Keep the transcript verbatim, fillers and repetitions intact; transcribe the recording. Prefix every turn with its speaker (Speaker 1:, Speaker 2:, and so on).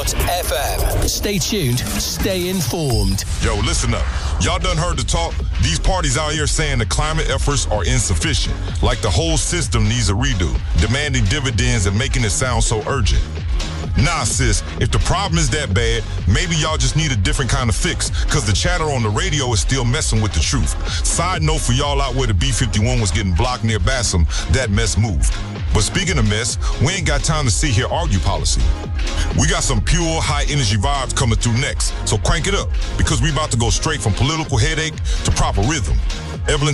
Speaker 1: dot f m. Stay tuned, stay informed.
Speaker 2: Yo, listen up. Y'all done heard the talk? These parties out here saying the climate efforts are insufficient, like the whole system needs a redo, demanding dividends and making it sound so urgent. Nah, sis, if the problem is that bad, maybe y'all just need a different kind of fix, because the chatter on the radio is still messing with the truth. Side note for y'all out where the B fifty-one was getting blocked near Bassam, that mess moved. But speaking of mess, we ain't got time to sit here argue policy. We got some pure high-energy vibes coming through next, so crank it up, because we about to go straight from political headache to proper rhythm. Evelyn